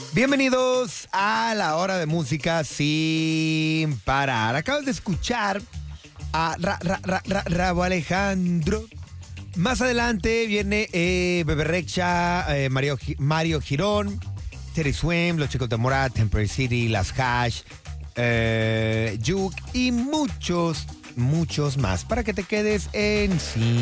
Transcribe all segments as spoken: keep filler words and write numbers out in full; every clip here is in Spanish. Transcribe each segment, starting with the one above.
Bienvenidos a la hora de música sin parar. Acabas de escuchar a Ra, Ra, Ra, Ra, Rabo Alejandro. Más adelante viene eh, Bebe Rexha, eh, Mario, Mario Girón, Terry Swim, Los Chicos de Morat, Temporary City, Las Hash, eh, Juke y muchos, muchos más para que te quedes en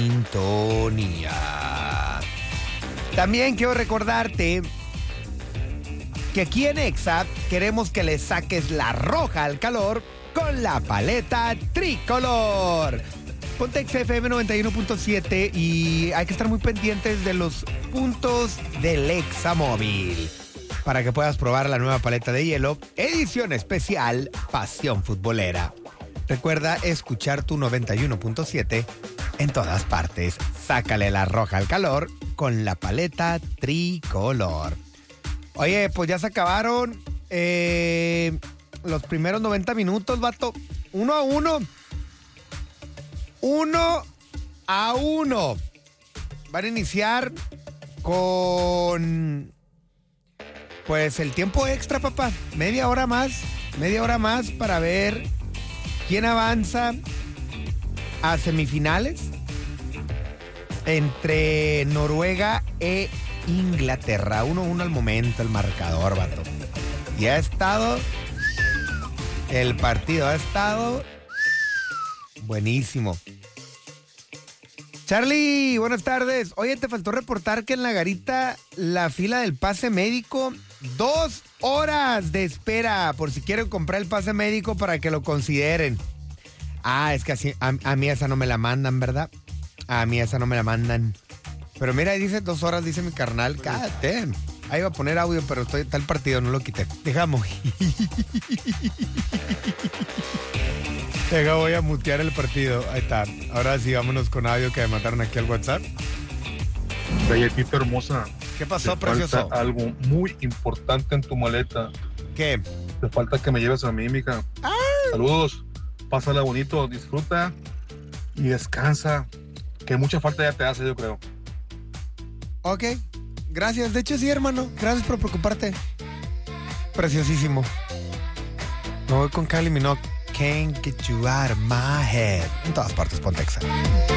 sintonía. También quiero recordarte que aquí en Exa queremos que le saques la roja al calor con la paleta tricolor. Ponte Exa F M noventa y uno punto siete y hay que estar muy pendientes de los puntos del Exa móvil para que puedas probar la nueva paleta de hielo, edición especial Pasión Futbolera. Recuerda escuchar tu noventa y uno punto siete en todas partes. Sácale la roja al calor con la paleta tricolor. Oye, pues ya se acabaron eh, los primeros noventa minutos, vato. Uno a uno. Uno a uno. Van a iniciar con, pues, el tiempo extra, papá. Media hora más. Media hora más para ver quién avanza a semifinales entre Noruega e Inglaterra. uno a uno al momento el marcador, vato. Y ha estado, el partido ha estado buenísimo. Charlie, buenas tardes. Oye, te faltó reportar que en la garita la fila del pase médico, dos horas de espera por si quieren comprar el pase médico para que lo consideren. Ah, es que así, a, a mí esa no me la mandan, ¿verdad? A mí esa no me la mandan. Pero mira, ahí dice dos horas, dice mi carnal. Cállate. Ahí va a poner audio, pero estoy, está el partido, no lo quité. Dejamos. Deja, voy a mutear el partido. Ahí está. Ahora sí, vámonos con audio que me mandaron aquí al WhatsApp. Galletita hermosa. ¿Qué pasó, te precioso? Falta algo muy importante en tu maleta. ¿Qué? Te falta que me lleves a mí, mija. ¡Ay! Saludos. Pásala bonito, disfruta y descansa. Que mucha falta ya te hace, yo creo. Ok, gracias. De hecho, sí, hermano. Gracias por preocuparte. Preciosísimo. Me voy con Kylie Minogue. Can't get you out of my head. En todas partes, ponte Exa.